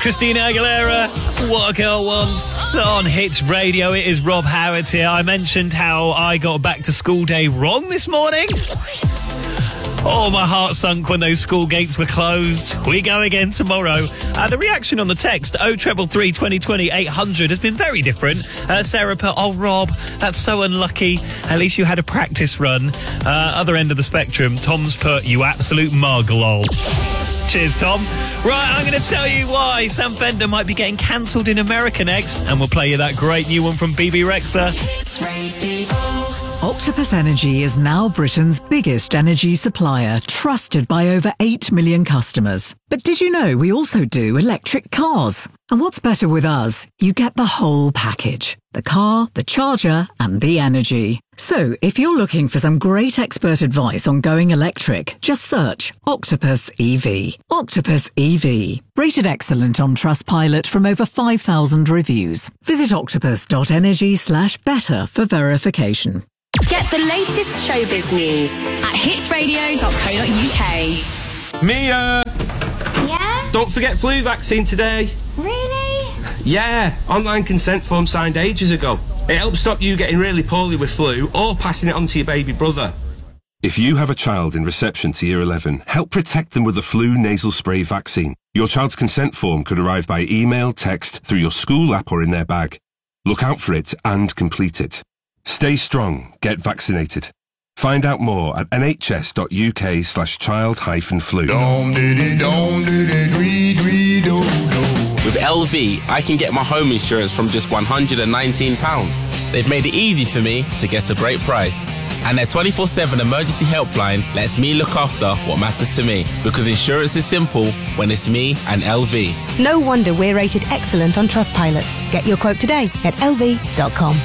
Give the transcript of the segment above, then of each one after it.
Christina Aguilera, What a Girl Wants, on Hits Radio. It is Rob Howard here. I mentioned how I got back to school day wrong this morning. Oh, my heart sunk when those school gates were closed. We go again tomorrow. The reaction on the text 0333 2020 800 has been very different. Sarah put, "Oh, Rob, that's so unlucky. At least you had a practice run." Other end of the spectrum, Tom's put, "You absolute mug, lol." Cheers, Tom. Right, I'm going to tell you why Sam Fender might be getting cancelled in America next, and we'll play you that great new one from BB Rexha. Octopus Energy is now Britain's biggest energy supplier, trusted by over 8 million customers. But did you know we also do electric cars? And what's better with us? You get the whole package. The car, the charger, and the energy. So, if you're looking for some great expert advice on going electric, just search Octopus EV. Octopus EV. Rated excellent on Trustpilot from over 5,000 reviews. Visit octopus.energy/better for verification. Get the latest showbiz news at hitsradio.co.uk. Mia! Yeah? Don't forget flu vaccine today. Really? Yeah, online consent form signed ages ago. It helps stop you getting really poorly with flu or passing it on to your baby brother. If you have a child in reception to Year 11, help protect them with the flu nasal spray vaccine. Your child's consent form could arrive by email, text, through your school app or in their bag. Look out for it and complete it. Stay strong, get vaccinated. Find out more at nhs.uk/child-flu. With LV, I can get my home insurance from just £119. They've made it easy for me to get a great price. And their 24/7 emergency helpline lets me look after what matters to me. Because insurance is simple when it's me and LV. No wonder we're rated excellent on Trustpilot. Get your quote today at lv.com.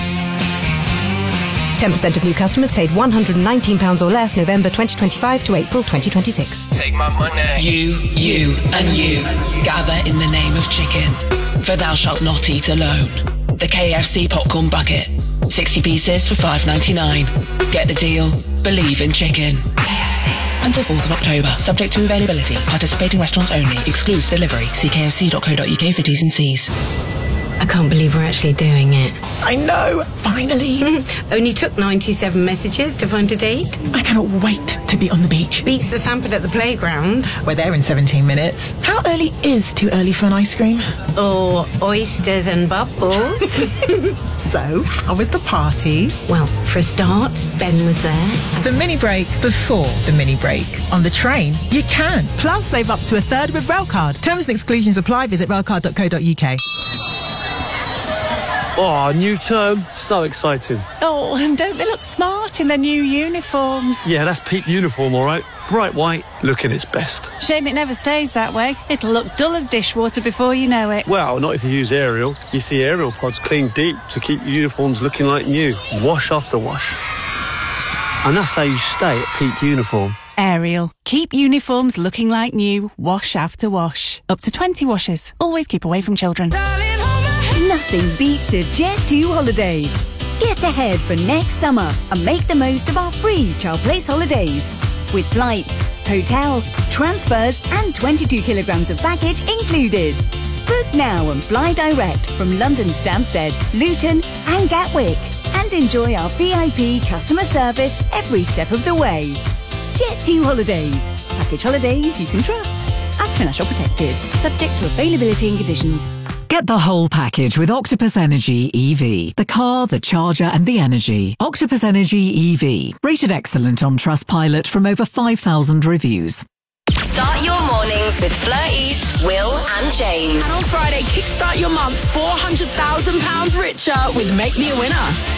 10% of new customers paid £119 or less November 2025 to April 2026. Take my money. You, and you gather in the name of chicken, for thou shalt not eat alone. The KFC popcorn bucket, 60 pieces for $5.99. Get the deal. Believe in chicken. KFC. Until 4th of October, subject to availability. Participating restaurants only. Excludes delivery. See kfc.co.uk for T's and C's. I can't believe we're actually doing it. I know, finally. Only took 97 messages to find a date. I cannot wait to be on the beach. Beats the sandpit at the playground. We're there in 17 minutes. How early is too early for an ice cream? Or oysters and bubbles. So, how was the party? Well, for a start, Ben was there. The mini break before the mini break. On the train, you can. Plus, save up to a third with Railcard. Terms and exclusions apply. Visit railcard.co.uk. Oh, new term. So exciting. Oh, and don't they look smart in their new uniforms? Yeah, that's peak uniform, all right. Bright white, looking its best. Shame it never stays that way. It'll look dull as dishwater before you know it. Well, not if you use Ariel. You see Ariel pods clean deep to keep your uniforms looking like new. Wash after wash. And that's how you stay at peak uniform. Ariel. Keep uniforms looking like new, wash after wash. Up to 20 washes. Always keep away from children. Nothing beats a Jet2 holiday. Get ahead for next summer and make the most of our free Child Place holidays. With flights, hotel, transfers and 22 kilograms of baggage included. Book now and fly direct from London Stansted, Luton and Gatwick. And enjoy our VIP customer service every step of the way. Jet2 Holidays. Package holidays you can trust. International protected. Subject to availability and conditions. Get the whole package with Octopus Energy EV. The car, the charger and the energy. Octopus Energy EV. Rated excellent on Trustpilot from over 5,000 reviews. Start your mornings with Fleur East, Will and James. And on Friday, kickstart your month £400,000 richer with Make Me a Winner.